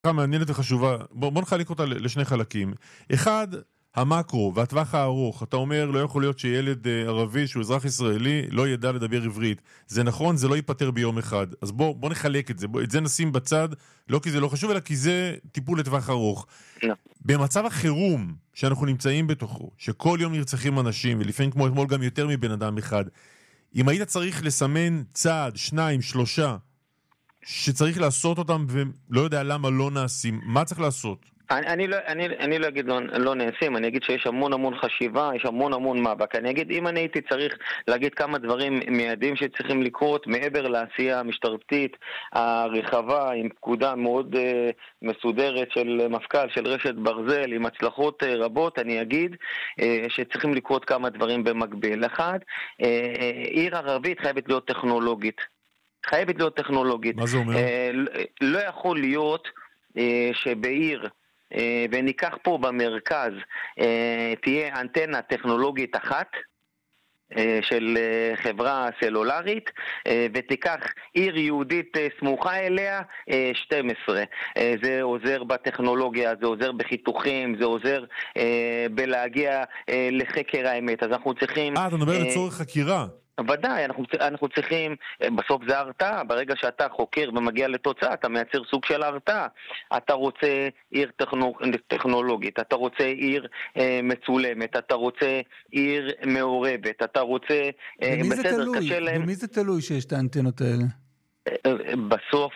מעניינת וחשובה. בוא נחלק אותה לשני חלקים. אחד, המקרו והטווח הארוך. אתה אומר, לא יכול להיות שילד ערבי שהוא אזרח ישראלי לא ידע לדבר עברית. זה נכון, זה לא ייפטר ביום אחד. אז בוא נחלק את זה. את זה נשים בצד, לא כי זה לא חשוב, אלא כי זה טיפול לטווח ארוך. לא. במצב החירום שאנחנו נמצאים בתוכו, שכל יום נרצחים אנשים, ולפעמים כמו אתמול גם יותר מבן אדם אחד, אם היית צריך לסמן צעד, 2, 3, שצריך לעשות אותם ולא יודע למה לא נעשים, מה צריך לעשות? אני לא אגיד לא נעשים, אני אגיד שיש המון חשיבה, יש המון מאבק. אני אגיד, אם אני הייתי צריך להגיד כמה דברים מיידיים שצריכים לקרות, מעבר לעשייה המשטרתית הרחבה, עם פקודה מאוד מסודרת של מפכ"ל, של רשת ברזל, עם הצלחות רבות, אני אגיד שצריכים לקרות כמה דברים במקביל. אחד, עיר ערבית חייבת להיות טכנולוגית. מה זה אומר? לא יכול להיות שבעיר, וניקח פה במרכז, תהיה אנטנה טכנולוגית אחת של חברה סלולרית, ותיקח עיר יהודית סמוכה אליה 12. זה עוזר בטכנולוגיה, זה עוזר בחיתוכים, זה עוזר בלהגיע לחקר האמת. אז אנחנו צריכים... אתה מדבר לצורך חקירה. ודאי, אנחנו צריכים, בסוף זה הרתעה, ברגע שאתה חוקר ומגיע לתוצאה, אתה מייצר סוג של הרתעה. אתה רוצה עיר טכנולוגית, אתה רוצה עיר מצולמת, אתה רוצה עיר מעורבת, אתה רוצה... במי זה תלוי שיש את האנטנות האלה? בסוף...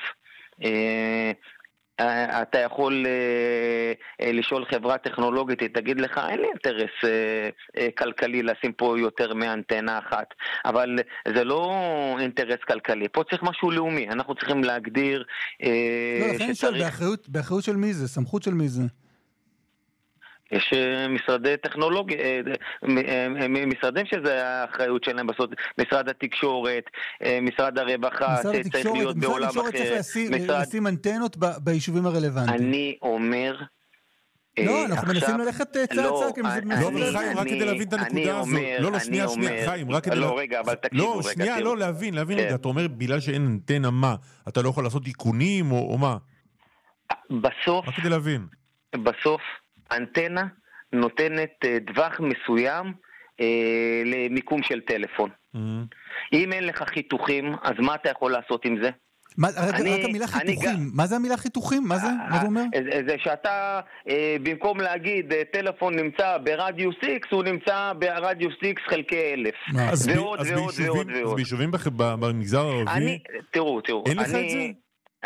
אתה יכול לשאול חברה טכנולוגית, היא תגיד לך, אין לי אינטרס כלכלי לשים פה יותר מאנטנה אחת, אבל זה לא אינטרס כלכלי, פה צריך משהו לאומי, אנחנו צריכים להגדיר לכן באחריות של מי זה? סמכות של מי זה? יש משרדי טכנולוגיה, משרדים שזה האחריות שלהם בסוד, משרד התקשורת, משרד הרווחה, צריך להיות בעולם אחר. משרד התקשורת צריך לשים אנטנות ביישובים הרלוונטיים. אני אומר... לא, אנחנו מנסים ללכת צעד. לא, אבל חיים, רק כדי להבין את הנקודה הזו. לא, שנייה, חיים, רק כדי... לא, רגע, אבל תקשיבו. לא, שנייה, לא, להבין רגע. אתה אומר, בגלל שאין אנטנה, מה? אתה לא יכול לעשות עיקונים או מה? בסוף... רק כדי להבין. בסוף... אנטנה נותנת דווח מסוים למיקום של טלפון. אם אין לך חיתוכים, אז מה אתה יכול לעשות עם זה? רק המילה חיתוכים. מה זה המילה חיתוכים? מה זה אומר? זה שאתה, במקום להגיד טלפון נמצא ברדיוס X, הוא נמצא ברדיוס X חלקי 1000. ועוד. אז ביישובים במגזר הערבי... תראו. אין לך את זה?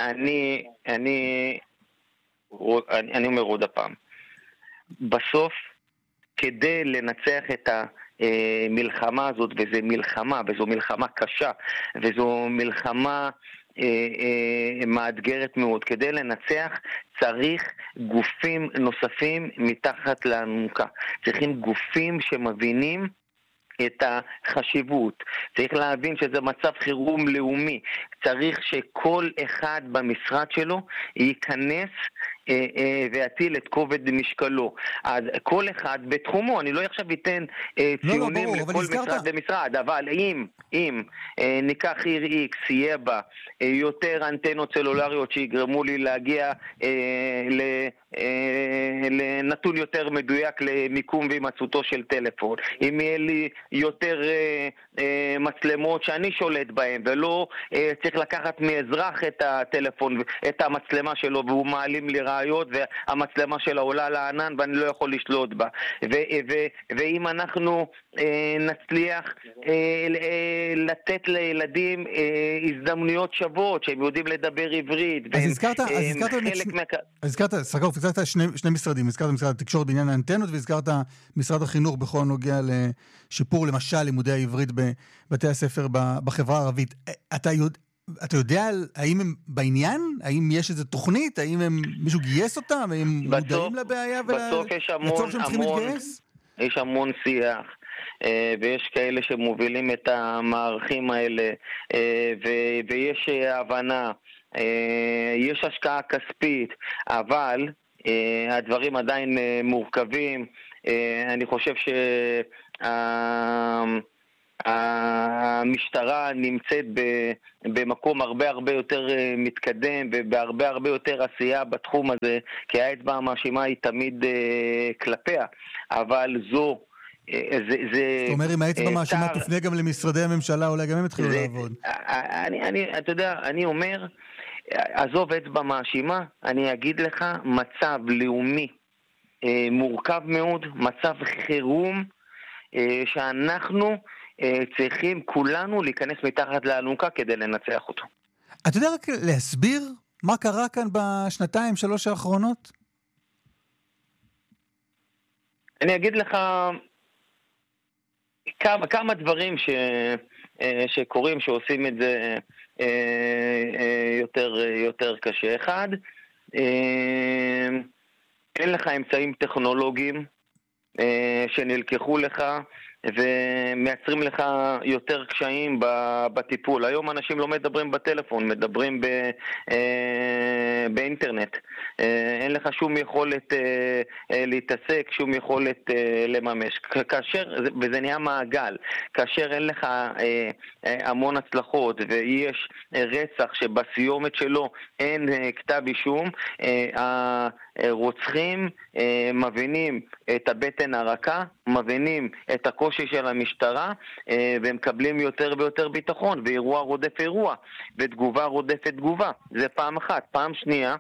אני אומר עוד הפעם. בסוף, כדי לנצח את המלחמה הזאת, וזו מלחמה קשה, וזו מלחמה מאתגרת מאוד, כדי לנצח צריך גופים נוספים מתחת לאלונקה. צריכים גופים שמבינים את החשיבות. צריך להבין שזה מצב חירום לאומי. צריך שכל אחד במשרד שלו ייכנס ויטיל את כובד משקלו. אז כל אחד בתחומו, אני לא עכשיו אתן ציונים לכל משרד ומשרד, אבל אם ניקח עיר X, יהיה בה יותר אנטנות סלולריות שיגרמו לי להגיע לנתון יותר מדויק למיקום והימצאותו של טלפון, אם יהיה לי יותר מצלמות שאני שולט בהן ולא צריך לקחת מאזרח את הטלפון, את המצלמה שלו, והוא מעלים לי ראיות והמצלמה שלה עולה לענן ואני לא יכול לשלוט בה, ואם אנחנו נצליח לתת לילדים הזדמנויות שוות שהם יודעים לדבר עברית, הזכרת שני משרדים, הזכרת משרד התקשורת בעניין האנטנות, והזכרת משרד החינוך בכל נוגע לשיפור למשל לימודי העברית בבתי הספר בחברה הערבית. אתה יודע האם הם בעניין? האם יש איזו תוכנית? האם מישהו גייס אותם? האם מודעים לבעיה ולצורך שהם צריכים להתגייס? יש המון שיח, ויש כאלה שמובילים את המערכים האלה, ויש הבנה, יש השקעה כספית, אבל הדברים עדיין מורכבים. אני חושב המשטרה נמצאת במקום הרבה הרבה יותר מתקדם ובהרבה הרבה יותר עשייה בתחום הזה, כי האצבע המאשימה היא תמיד כלפיה, אבל זו זאת אומרת, אם האצבע מאשימה תופנה גם למשרדי הממשלה, אולי גם הם התחילו לעבוד. אתה יודע, אני אומר, עזוב אצבע מאשימה, אני אגיד לך, מצב לאומי מורכב מאוד, מצב חירום, שאנחנו צריכים כולנו להיכנס מתחת לאלונקה כדי לנצח אותו. אתה יודע רק להסביר מה קרה כאן בשנתיים, 3 האחרונות? אני אגיד לך כמה דברים שקורים, שעושים את זה יותר קשה. אחד, אין לך אמצעים טכנולוגיים שנלקחו לך ומייצרים לך יותר קשיים בטיפול. היום אנשים לא מדברים בטלפון, מדברים באינטרנט. אין לך שום יכולת להתעסק, שום יכולת לממש. וזה נהיה מעגל. כאשר אין לך המון הצלחות ויש רצח שבסיומת שלו אין כתב אישום, הרוצחים מבינים את הבטן הרכה, מבינים את הקושי של המשטרה, והם מקבלים יותר ויותר ביטחון, ואירוע רודף אירוע, ותגובה רודפת תגובה. זה פעם אחת. פעם שנייה,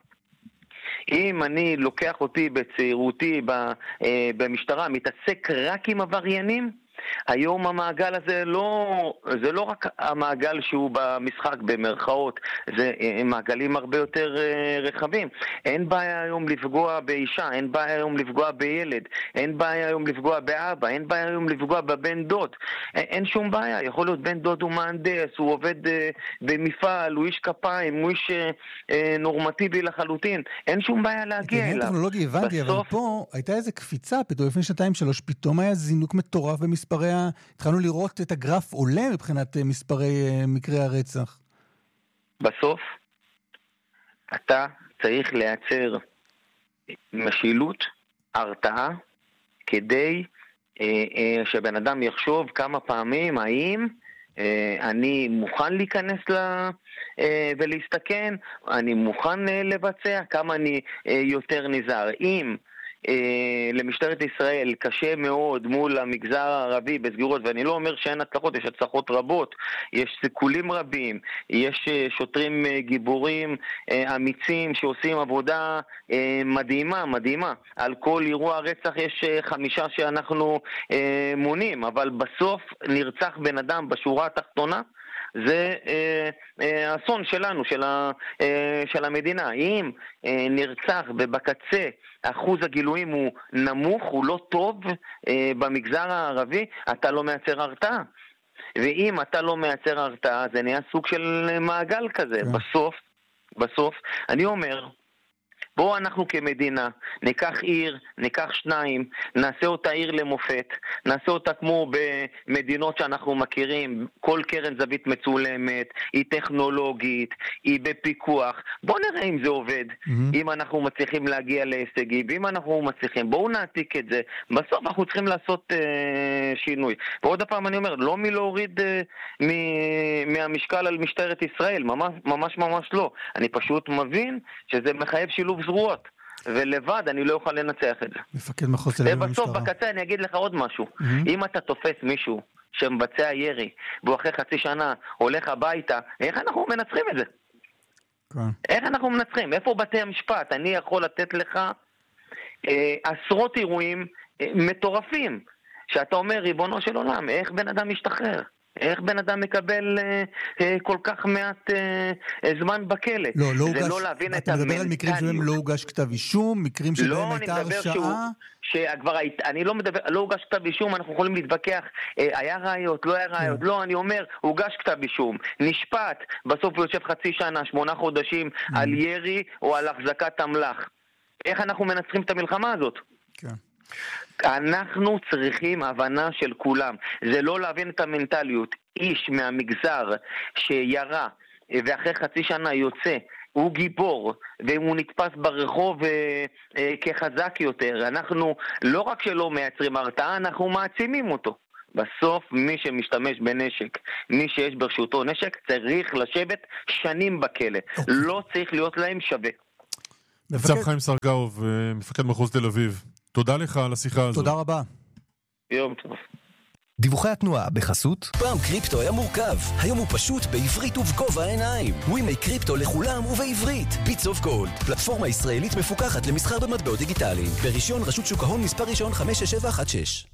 אם אני לוקח אותי בצעירותי במשטרה, מתעסק רק עם עבריינים, היום המעגל הזה זה לא רק המעגל שהוא במשחק במרכאות, זה מעגלים הרבה יותר רחבים. אין בעיה היום לפגוע באישה, אין בעיה היום לפגוע בילד, אין בעיה היום לפגוע באבא, אין בעיה היום לפגוע בבן דוד, אין שום בעיה. יכול להיות בן דוד הוא מהנדס, הוא עובד במפעל, הוא איש כפיים, הוא איש נורמטיבי לחלוטין, אין שום בעיה להגיע אליו. טכנולוגי הבנתי, אבל פה הייתה איזו קפיצה, פתאום לפני 2-3, פתאום היה זינוק מטורף התחלנו לראות את הגרף עולה מבחינת מספרי מקרי הרצח. בסוף, אתה צריך לייצר משילות, הרתעה, כדי שבן אדם יחשוב כמה פעמים, האם אני מוכן להיכנס ולהסתכן, אני מוכן לבצע, כמה אני יותר נזהר. אם למשטרת ישראל קשה מאוד מול המגזר הערבי בסגירות, ואני לא אומר שאין הצלחות, יש הצלחות רבות, יש סיכולים רבים, יש שוטרים גיבורים אמיצים שעושים עבודה מדהימה. על כל אירוע רצח יש 5 שאנחנו מונים, אבל בסוף נרצח בן אדם בשורה התחתונה, זה אסון שלנו, של המדינה. אם נרצח ובקצה אחוז הגילויים הוא נמוך, הוא לא טוב במגזר הערבי, אתה לא מייצר הרתעה. ואם אתה לא מייצר הרתעה, זה נהיה סוג של מעגל כזה. בסוף, אני אומר, בואו אנחנו כמדינה, ניקח עיר, ניקח 2, נעשה אותה עיר למופת, נעשה אותה כמו במדינות שאנחנו מכירים, כל קרן זווית מצולמת, היא טכנולוגית, היא בפיקוח. בואו נראה אם זה עובד, אם אנחנו מצליחים להגיע להישגים, ואם אנחנו מצליחים, בואו נעתיק את זה. בסוף אנחנו צריכים לעשות שינוי. ועוד הפעם אני אומר, לא מלהוריד מהמשקל על משטרת ישראל, ממש לא. אני פשוט מבין שזה מחייב שילוב זרועות, ולבד אני לא אוכל לנצח את זה. מפקד מחוז תל אביב במשטרה. ובסוף בקצה אני אגיד לך עוד משהו. אם אתה תופס מישהו שמבצע ירי, והוא אחרי חצי שנה הולך הביתה, איך אנחנו מנצחים את זה? איך אנחנו מנצחים? איפה בתי המשפט? אני יכול לתת לך עשרות אירועים מטורפים, שאתה אומר, ריבונו של עולם, איך בן אדם משתחרר? איך בן אדם מקבל כל כך מעט זמן בכלא? זה לא להבין את המנטליות. אתה מדבר על מקרים שבהם לא הוגש כתב אישום, מקרים שבהם הייתה הרשעה? אני לא מדבר, לא הוגש כתב אישום, אנחנו יכולים להתווכח, היה ראיות, לא היה ראיות, לא, אני אומר, הוגש כתב אישום, נשפט, בסוף הוא יושב חצי שנה, 8 חודשים, על ירי או על החזקת אמל"ח. איך אנחנו מנצחים את המלחמה הזאת? כן. אנחנו צריכים הבנה של כולם. זה לא להבין את המנטליות. איש מהמגזר שירה ואחרי חצי שנה יוצא, הוא גיבור, ואם הוא נתפס ברחוב כחזק יותר, אנחנו לא רק שלא מייצרים הרתעה, אנחנו מעצימים אותו. בסוף מי שמשתמש בנשק, מי שיש ברשותו נשק, צריך לשבת שנים בכלא. לא צריך להיות להם שווה. ניצב חיים סרגאוב, מפקד מחוז תל אביב, תודה לך על השיחה הזו. תודה רבה. יום טוב. דיווחי התנועה בחסות. פעם קריפטו היה מורכב, היום הוא פשוט בעברית ובגובה העיניים. ווימי קריפטו לכולם ובעברית. ביטס אוף גולד, פלטפורמה ישראלית מפוקחת למסחר במטבעות דיגיטליים. ברישיון רשות שוק ההון מספר רישיון 56716.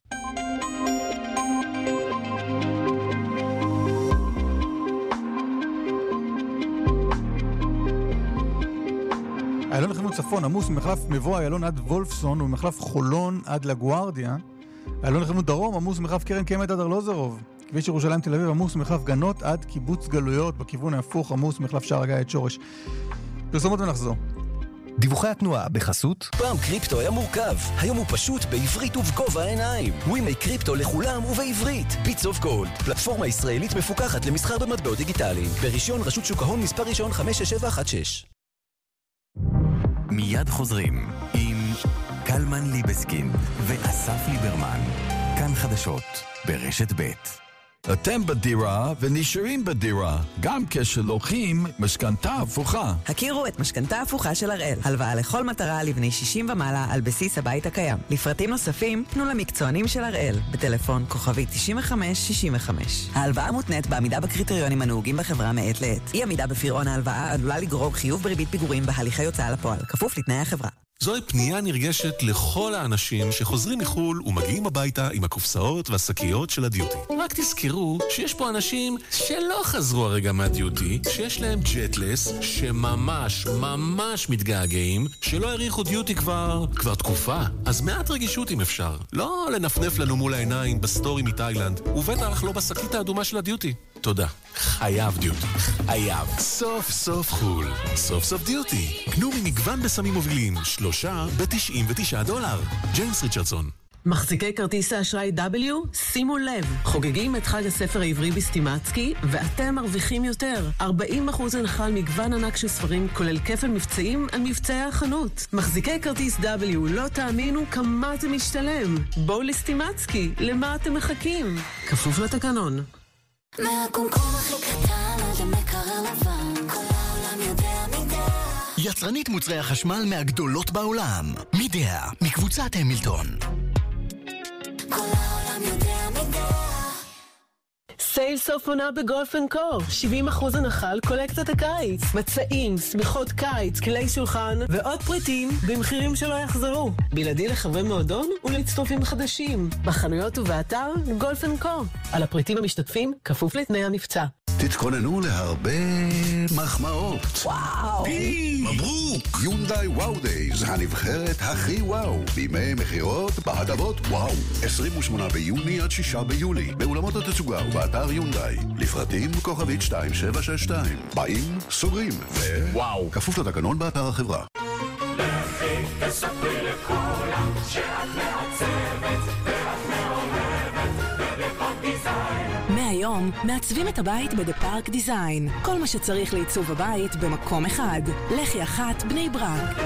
איילון לכיוון צפון, עמוס ממחלף מבוא איילון עד וולפסון וממחלף חולון עד לגוארדיה. איילון לכיוון דרום, עמוס ממחלף קרן קיימת עד ארלוזרוב. כביש ירושלים תל אביב, עמוס ממחלף גנות עד קיבוץ גלויות. בכיוון ההפוך, עמוס ממחלף שער הגיא עד שורש. פרסומות ונחזור. דיווחי התנועה בחסות. פעם קריפטו היה מורכב, היום הוא פשוט בעברית ובגובה העיניים. ווימי קריפטו לכולם ובעברית. ביטס אוף גולד, פלטפורמה ישראלית מפוקחת למסחר במטבעות דיגיטליים. ברישיון רשות שוק ההון מספר רישיון 56716. מיד חוזרים עם קלמן ליבסקין ואסף ליברמן. כאן חדשות ברשת ב'. אתם בדירה ונשארים בדירה, גם כשלוקחים משכנתה הפוכה. הכירו את משכנתה הפוכה של הראל. הלוואה לכל מטרה לבני 60 ומעלה על בסיס הבית הקיים. לפרטים נוספים, פנו למקצוענים של הראל. בטלפון כוכבי 9565. ההלוואה מותנית בעמידה בקריטריונים הנהוגים בחברה מעת לעת. אי עמידה בפירעון ההלוואה עלולה לגרור חיוב בריבית פיגורים בהליכי הוצאה לפועל, כפוף לתנאי החברה. זוהי פנייה נרגשת לכל האנשים שחוזרים מחול ומגיעים הביתה עם הקופסאות והשקיות של הדיוטי. רק תזכרו שיש פה אנשים שלא חזרו הרגע מהדיוטי, שיש להם ג'טלס, שממש מתגעגעים, שלא העריכו דיוטי כבר תקופה. אז מעט רגישות אם אפשר. לא לנפנף לנו מול העיניים בסטורי מתאילנד, ובטח לא בשקית האדומה של הדיוטי. תודה. חייב דיוטי. חייב. סוף סוף חול. סוף סוף דיוטי. קנו ממגוון בסמים מובילים. 3 ב$99. ג'יימס ריצ'רדסון. מחזיקי כרטיס האשראי W, שימו לב, חוגגים את חג הספר העברי בסטימצקי, ואתם מרוויחים יותר. 40% הנחה על מגוון ענק של ספרים, כולל כפל מבצעים על מבצעי החנות. מחזיקי כרטיס W, לא תאמינו כמה זה משתלם. בואו לסטימצקי, למה אתם מחכים? כפוף לתקנון. מהקומקום הכי קטן עד המקרר לבן, כל העולם יודע מידע. יצרנית מוצרי החשמל מהגדולות בעולם. מידע, מקבוצת המילטון. כל העולם יודע מידע. סייל סוף עונה בגולף אנד קו. 70% הנחה על קולקציית הקיץ. מצעים, שמיכות קיץ, כלי שולחן ועוד פריטים במחירים שלא יחזרו. בלעדי לחברי מועדון ולהצטרפים חדשים. בחנויות ובאתר גולף אנד קו. על הפריטים המשתתפים כפוף לתנאי המבצע. תתכוננו להרבה מחמאות. וואו! מברוק! יונדאי וואו דייז, הנבחרת הכי וואו. בימי מחירות בהטבות וואו. 28 ביוני עד 6 ביולי. באולמות התצוגה ובאתר יונדאי. לפרטים כוכבית 2762. באים, סוגרים. וואו! כפוף לתקנון באתר החברה. לכי תספרי לכולם שאת מעצבת ואת מעורבת בדפארק דיזיין. מהיום מעצבים את הבית בדפארק דיזיין. כל מה שצריך לעיצוב הבית במקום אחד. לחי אחת בני ברק.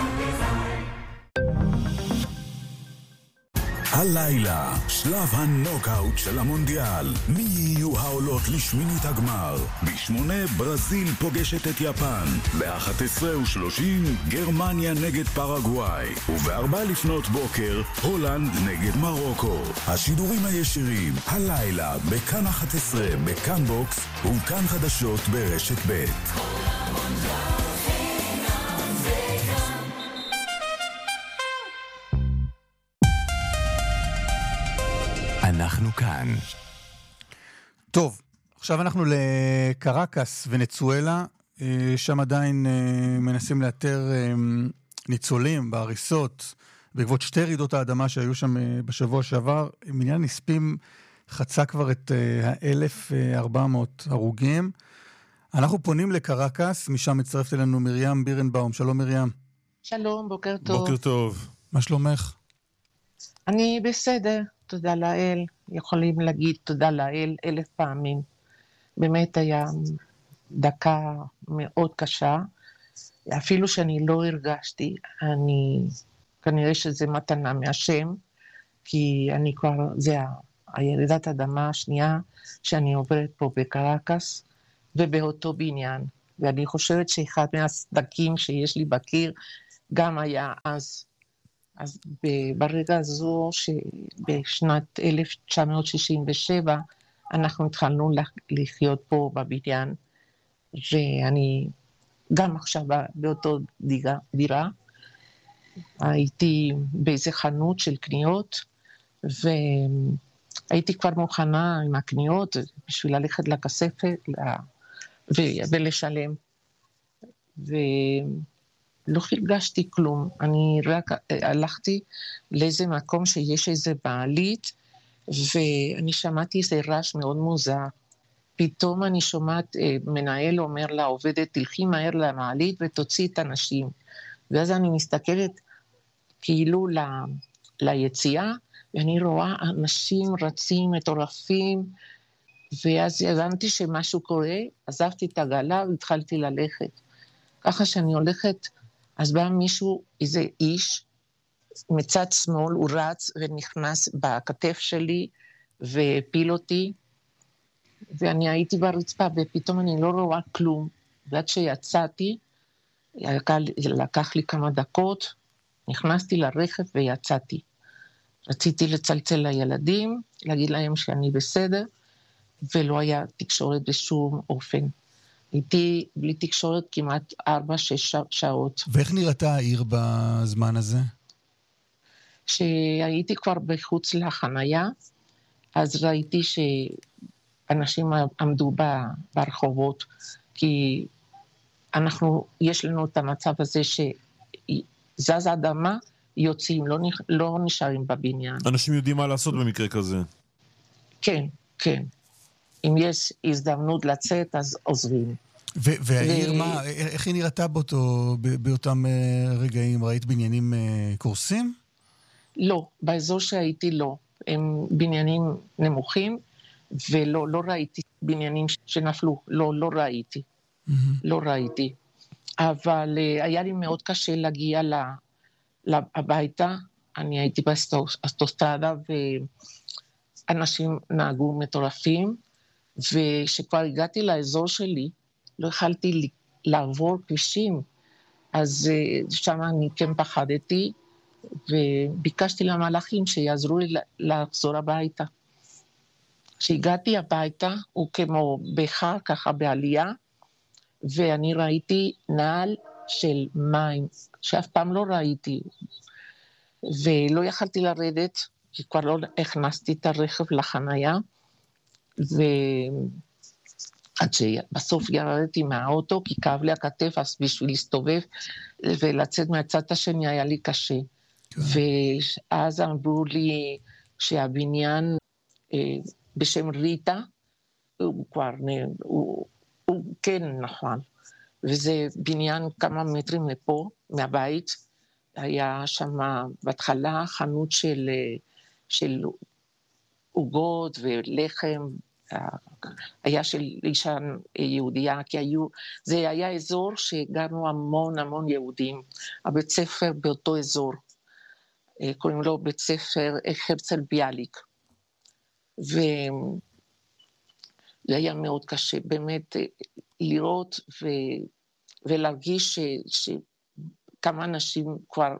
הלילה, שלב הנוקאוט של המונדיאל. מי יהיו העולות לשמינית הגמר? ב8 ברזיל פוגשת את יפן. ב11:30 גרמניה נגד פרגוואי. וב4 לפנות בוקר הולנד נגד מרוקו. השידורים הישירים, הלילה, בכאן 11, בכאן בוקס ובכאן חדשות ברשת ב'. אנחנו כאן. טוב, עכשיו אנחנו לקרקס ונצואלה, שם עדיין מנסים לאתר ניצולים בהריסות, בעקבות 2 רעידות האדמה שהיו שם בשבוע שעבר. מניין הנספים חצה כבר את 1,400 הרוגים. אנחנו פונים לקרקס, משם מצטרפת אלינו מרים בירנבאום. שלום מרים. שלום, בוקר טוב. בוקר טוב. מה שלומך? אני בסדר. תודה לאל, יכולים להגיד תודה לאל 1,000 פעמים. באמת היה דקה מאוד קשה, אפילו שאני לא הרגשתי, כנראה שזה מתנה מהשם, כי אני כבר, זה הירידת אדמה השנייה שאני עוברת פה בקרקס ובאותו בניין. ואני חושבת שאחד מהסדקים שיש לי בקיר גם היה אז. אז ברגע הזו שבשנת 1967 אנחנו התחלנו לחיות פה בבניין, ואני גם עכשיו באותו דירה, הייתי באיזה חנות של קניות, והייתי כבר מוכנה עם הקניות בשביל ללכת לכספת ולשלם. ולא הרגשתי כלום, אני רק הלכתי לאיזה מקום שיש איזה מעלית, ואני שמעתי איזה רעש מאוד מוזר. פתאום אני שומעת מנהל אומר לעובדת, תלכי מהר למעלית ותוציא את האנשים. ואז אני מסתכלת כאילו ליציאה, ואני רואה אנשים רצים, מטורפים, ואז הבנתי שמשהו קורה, עזבתי את הגלה והתחלתי ללכת. ככה שאני הולכת, אז בא מישהו, איזה איש, מצד שמאל, הוא רץ ונכנס בכתף שלי, והפיל אותי, ואני הייתי ברצפה, ופתאום אני לא רואה כלום. ועד שיצאתי, לקח לי כמה דקות, נכנסתי לרכב ויצאתי. רציתי לצלצל לילדים, להגיד להם שאני בסדר, ולא היה תקשורת בשום אופן. הייתי בלי תקשורת כמעט 4-6 שעות. ואיך נראתה העיר בזמן הזה? שהייתי כבר בחוץ לחנייה, אז ראיתי שאנשים עמדו ברחובות, כי יש לנו את המצב הזה שזז אדמה, יוצאים, לא נשארים בבניין. אנשים יודעים מה לעשות במקרה כזה. כן, כן. אם יש הזדמנות לצאת, אז עוזבים. והעיר, איך היא נראתה באותם רגעים? ראית בניינים קורסים? לא, באזור שהייתי לא. הם בניינים נמוכים, ולא ראיתי בניינים שנפלו. לא ראיתי. לא ראיתי. אבל היה לי מאוד קשה להגיע הביתה. אני הייתי באוטוסטרדה, ואנשים נהגו מטורפים, ושכבר הגעתי לאזור שלי, לא יכלתי לעבור כבישים, אז שם אני כן פחדתי, וביקשתי למלאכים שיעזרו לי לחזור הביתה. כשהגעתי הביתה, הוא כמו בחר, ככה בעלייה, ואני ראיתי נעל של מים, שאף פעם לא ראיתי, ולא יכלתי לרדת, כי כבר לא הכנסתי את הרכב לחנייה, עד שבסוף ירדתי מהאוטו, כי כאב לי הכתף, אז בשביל להסתובב ולצאת מהצד השני היה לי קשה. ואז אמרו לי שהבניין בשם ריטה, הוא כן נפל. וזה בניין כמה מטרים מפה, מהבית. היה שם בהתחלה חנות של עוגות ולחם, היה של אישה יהודייה, כי זה היה אזור שגרנו המון יהודים. הבית ספר באותו אזור, קוראים לו בית ספר הרצל ביאליק. וזה היה מאוד קשה, באמת לראות ולהרגיש שכמה אנשים כבר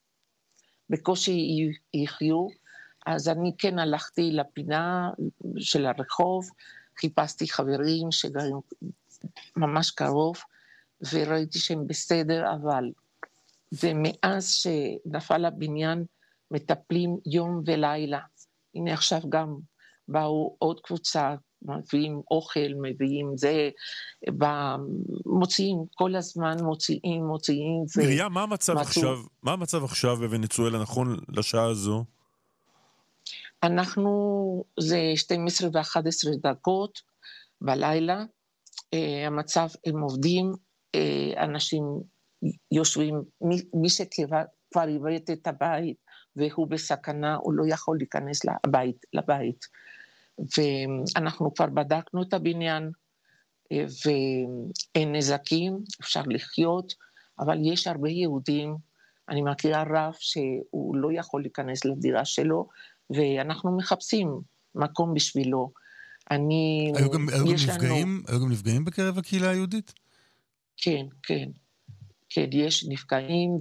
בקושי יחיו, אז אני כן הלכתי לפינה של הרחוב, חיפשתי חברים שגרים ממש קרוב, וראיתי שהם בסדר, אבל ומאז שנפל הבניין מטפלים יום ולילה. הנה עכשיו גם באו עוד קבוצה, מביאים אוכל, מביאים זה, מוציאים, כל הזמן מוציאים. מרים, מה המצב עכשיו בוונצואלה, נכון לשעה הזו? זה 12 ו-11 דקות בלילה, המצב, הם עובדים, אנשים יושבים, מי שכבר איבד את הבית והוא בסכנה, הוא לא יכול להיכנס לבית. ואנחנו כבר בדקנו את הבניין, ואין נזקים, אפשר לחיות, אבל יש הרבה יהודים, אני מכירה רב שהוא לא יכול להיכנס לדירה שלו, ואנחנו מחפשים מקום בשבילו. היו גם נפגעים בקרב הקהילה היהודית? כן, כן. כן, יש נפגעים,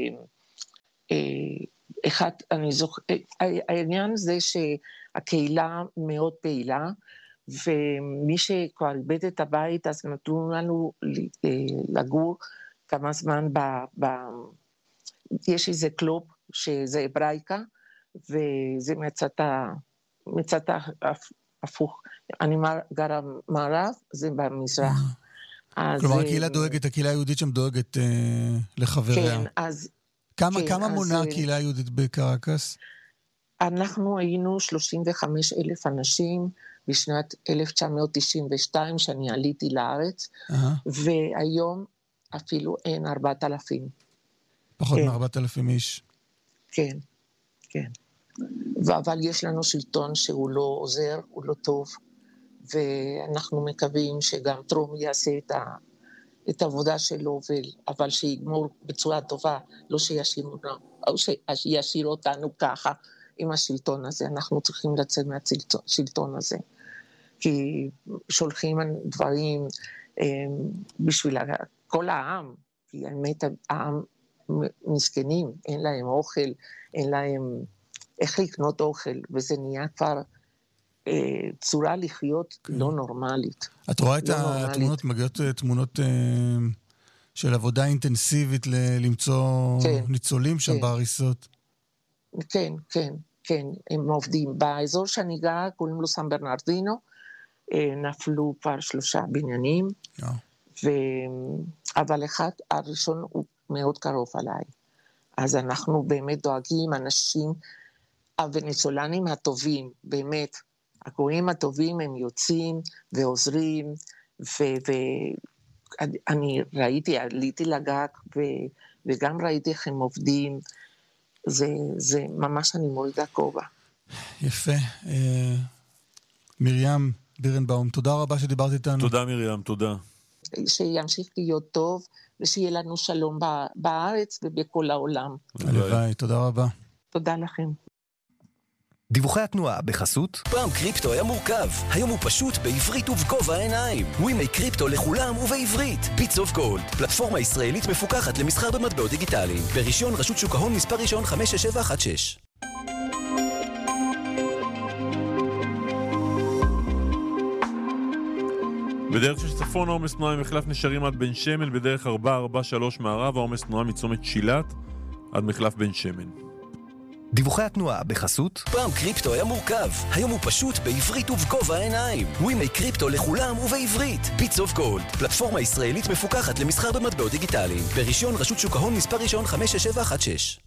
ואחד, אני זוכר, העניין זה שהקהילה מאוד פעילה, ומי שכבר איבד את הבית, אז נתנו לנו לגור כמה זמן יש איזה קלוב, שזה הברייקה, וזה מצאת הפוך. אני גרה מערב, זה במזרח. כלומר, הקהילה דואגת, הקהילה היהודית שם דואגת לחבריה. כן, אז... כמה מונה הקהילה היהודית בקרקס? אנחנו היינו 35,000 אנשים בשנת 1992, שאני עליתי לארץ, והיום אפילו אין 4,000. פחות מ-4,000 איש. כן, כן. אבל יש לנו שלטון שהוא לא עוזר, הוא לא טוב, ואנחנו מקווים שגם טרום יעשה את העבודה שלו, אבל שיגמור בצורה טובה, לא שישאיר אותנו ככה עם השלטון הזה. אנחנו צריכים לצאת מהשלטון הזה, כי שולחים דברים בשביל כל העם, כי האמת העם מסכנים, אין להם אוכל, אין להם איך לקנות אוכל, וזה נהיה כבר צורה לחיות לא נורמלית. את רואה את התמונות, מגיעות תמונות של עבודה אינטנסיבית למצוא ניצולים שם בהריסות? כן, כן, כן, הם עובדים. באזור שאני גאה, קוראים לו סן ברנרדינו, נפלו כבר 3 בניינים, אבל אחד, הראשון הוא מאוד קרוב עליי. אז אנחנו באמת דואגים, אנשים הוונצולנים הטובים, באמת, הגויים הטובים הם יוצאים ועוזרים, ואני ראיתי, עליתי לגג, וגם ראיתי איך הם עובדים, זה ממש אני מורידה כובע. יפה. מרים בירנבאום, תודה רבה שדיברת איתנו. תודה מרים, תודה. שימשיך להיות טוב, ושיהיה לנו שלום בארץ ובכל העולם. הלוואי, תודה רבה. תודה לכם. דיווחי התנועה בחסות. פעם קריפטו היה מורכב, היום הוא פשוט בעברית ובגובה העיניים. ווימי קריפטו לכולם ובעברית. ביטס אוף גולד, פלטפורמה ישראלית מפוקחת למסחר במטבעות דיגיטליים. ברישיון רשות שוק ההון מספר ראשון 56716. בדרך 6 צפון העומס תנועה ממחלף נשרים עד בן שמן, בדרך 443 מערב העומס תנועה מצומת שילת עד מחלף בן שמן. דיווחי התנועה בחסות. פעם קריפטו היה מורכב, היום הוא פשוט בעברית ובגובה העיניים. ווימי קריפטו לכולם ובעברית. ביטס אוף גולד, פלטפורמה ישראלית מפוקחת למסחר במטבעות דיגיטליים. ברישיון רשות שוק ההון מספר ראשון 56716.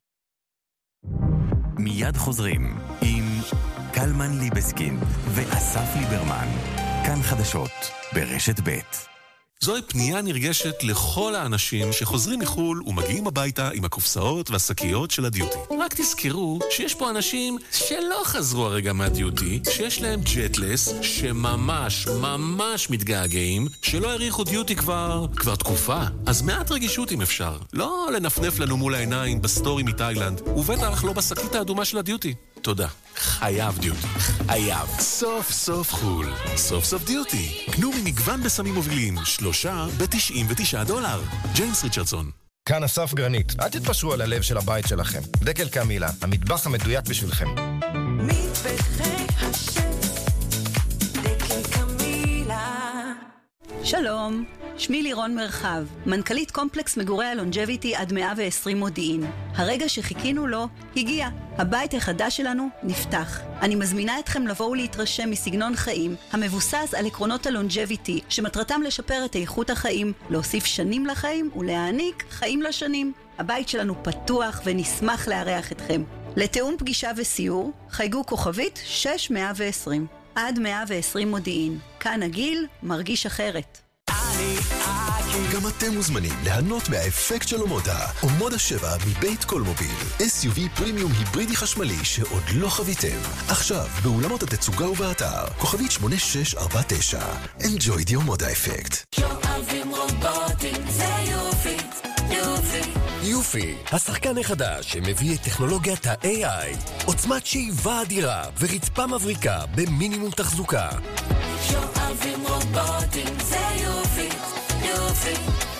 מיד חוזרים עם קלמן ליבסקין ואסף ליברמן. כאן חדשות ברשת ב'. זוהי פנייה נרגשת לכל האנשים שחוזרים מחול ומגיעים הביתה עם הקופסאות והשקיות של הדיוטי. רק תזכרו שיש פה אנשים שלא חזרו הרגע מהדיוטי, שיש להם ג'טלס, שממש ממש מתגעגעים, שלא העריכו דיוטי כבר תקופה. אז מעט רגישות אם אפשר. לא לנפנף לנו מול העיניים בסטורי מתאילנד, ובטח לא בשקית האדומה של הדיוטי. תודה. חייב דיוטי. חייב. סוף סוף חול. סוף סוף דיוטי. קנו ממגוון בסמים מובילים. 3 ב$99. ג'יימס ריצ'רדסון. כאן אסף גרנית. אל תתפשרו על הלב של הבית שלכם. דקל קמילה, המטבח המדויק בשבילכם. מטבחי השף, דקל קמילה. שלום, שמי לירון מרחב, מנכ"לית קומפלקס מגורי הלונג'ביטי עד 120 מודיעין. הרגע שחיכינו לו הגיע. הבית החדש שלנו נפתח. אני מזמינה אתכם לבוא ולהתרשם מסגנון חיים המבוסס על עקרונות הלונג'ביטי, שמטרתם לשפר את איכות החיים, להוסיף שנים לחיים ולהעניק חיים לשנים. הבית שלנו פתוח ונשמח לארח אתכם. לתיאום פגישה וסיור, חייגו כוכבית 6120. עד 120 מודיעין. כאן הגיל מרגיש אחרת. גם אתם מוזמנים ליהנות מהאפקט של אומודה. אומודה 7 מבית קולמוביל. SUV פרימיום היברידי חשמלי שעוד לא חוויתם. עכשיו, באולמות התצוגה ובאתר. כוכבית 8649. Enjoy the אומודה אפקט. יואבים רובוטים זה יופי, יופי. יופי, השחקן החדש שמביא את טכנולוגיית ה-AI, עוצמת שאיבה אדירה ורצפה מבריקה במינימום תחזוקה. שואבים רובוטים, זה יופי, יופי.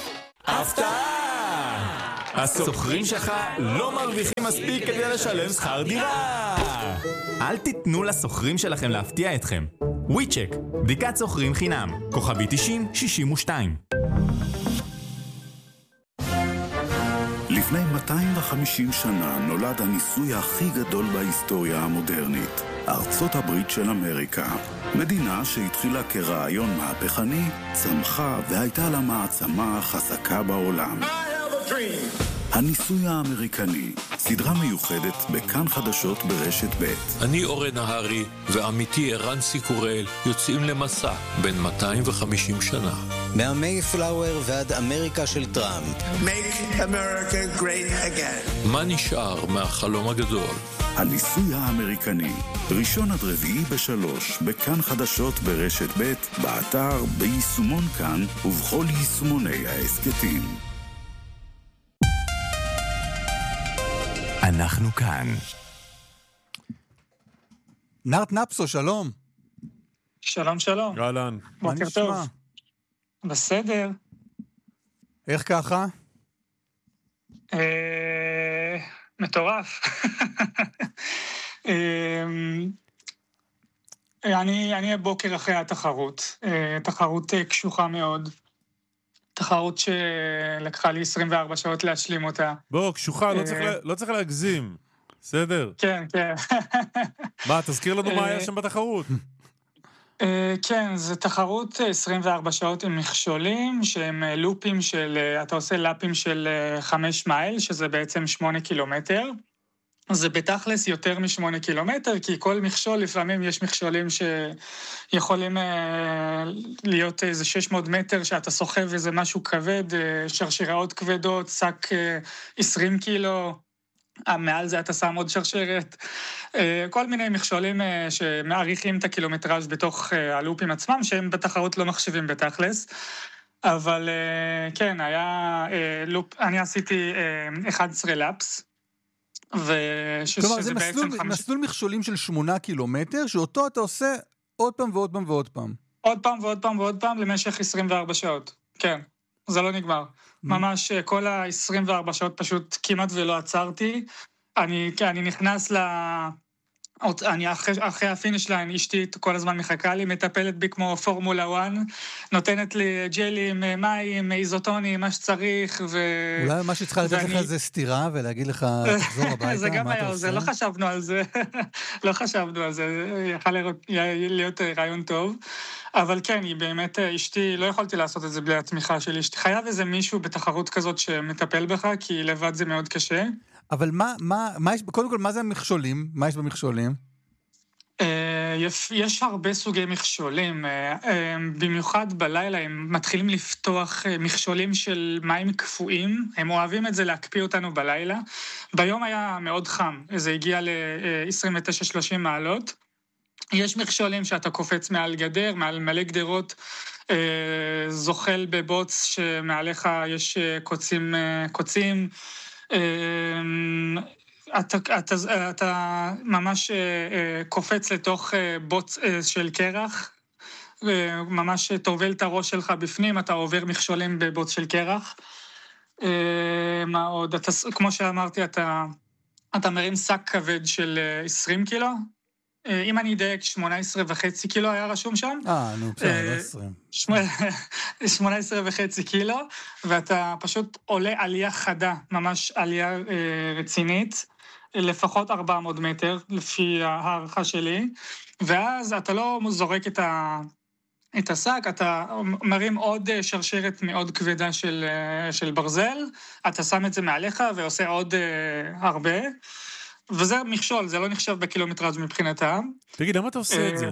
הפתעה! הסוחרים שלך לא מרוויחים מספיק כדי לשלם שכר דירה. אל תיתנו לסוחרים שלכם להפתיע אתכם. וויצ'ק, בדיקת סוחרים חינם, כוכבי 9062. לפני 250 שנה נולד הניסוי הכי גדול בהיסטוריה המודרנית, ארצות הברית של אמריקה. מדינה שהתחילה כרעיון מהפכני, צמחה והייתה לה מעצמה חזקה בעולם. הניסוי האמריקני, סדרה מיוחדת בכאן חדשות ברשת ב'. אני אורן נהרי ועמיתי ערן סיקורל יוצאים למסע בין 250 שנה. מהמייפלאואר ועד אמריקה של טראמפ. Make America great again. מה נשאר מהחלום הגדול? הניסוי האמריקני, ראשון עד רביעי ב3, בכאן חדשות ברשת ב', באתר, ביישומון כאן ובכל יישומוני העסקתים. אנחנו כאן. נארט נפסו, שלום. שלום, שלום. אהלן. בוקר טוב. בסדר. איך ככה? מטורף. אני הבוקר אחרי התחרות. תחרות קשוחה מאוד. תחרות שלקחה לי 24 שעות להשלים אותה. בוא, קשוחה, לא צריך להגזים. בסדר? כן, כן. מה, תזכיר לנו מה היה שם בתחרות? כן, זה תחרות 24 שעות עם מכשולים, שהם לופים של, אתה עושה לפים של 5 מייל, שזה בעצם 8 קילומטר. זה בתכלס יותר מ8 קילומטר, כי כל מכשול, לפעמים יש מכשולים שיכולים להיות איזה 600 מטר, שאתה סוחב איזה משהו כבד, שרשראות כבדות, שק 20 קילו, מעל זה אתה שם עוד שרשרת, כל מיני מכשולים שמעריכים את הקילומטראז' בתוך הלופים עצמם, שהם בתחרות לא מחשבים בתכלס. אבל כן, היה לופ, אני עשיתי 11 לפס, כלומר, זה מסלול מכשולים של 8 קילומטר, שאותו אתה עושה עוד פעם ועוד פעם ועוד פעם. עוד פעם ועוד פעם ועוד פעם למשך 24 שעות. כן, זה לא נגמר. ממש כל ה-24 שעות פשוט כמעט ולא עצרתי. אני נכנס אחרי הפיניש ליין, אשתי כל הזמן מחכה לי, מטפלת בי כמו פורמולה 1, נותנת לי ג'לים, מים, איזוטונים, מה שצריך, אולי מה שצריכה לתת לך זה סתירה, ולהגיד לך, תחזור הביתה, זה גם היה, זה לא חשבנו על זה, לא חשבנו על זה, יכול להיות רעיון טוב, אבל כן, היא באמת, אשתי, לא יכולתי לעשות את זה בלי התמיכה של אשתי, חייב איזה מישהו בתחרות כזאת שמטפל בך, כי לבד זה מאוד קשה. אבל מה יש, קודם כל, מה זה המכשולים? מה יש במכשולים? יש הרבה סוגי מכשולים, במיוחד בלילה הם מתחילים לפתוח מכשולים של מים קפואים, הם אוהבים את זה להקפיא אותנו בלילה, ביום היה מאוד חם, זה הגיע ל-29-30 מעלות, יש מכשולים שאתה קופץ מעל גדר, מעל מלא גדרות, זוחל בבוץ שמעליך יש קוצים, אתה ממש קופץ לתוך בוץ של קרח, ממש תובל את הראש שלך בפנים, אתה עובר מכשולים בבוץ של קרח. מה עוד? כמו שאמרתי, אתה מרים שק כבד של 20 קילו, אם אני אדייק, 18.5 קילו היה רשום שם. נו, בסדר, 18.5 קילו, ואתה פשוט עולה עלייה חדה, ממש עלייה רצינית, לפחות 400 מטר, לפי הערכה שלי, ואז אתה לא זורק את השק, אתה מרים עוד שרשרת מאוד כבדה של ברזל, אתה שם את זה מעליך ועושה עוד הרבה, וזה מכשול, זה לא נחשב בקילומטראז' מבחינתם. תגיד, למה אתה עושה את זה?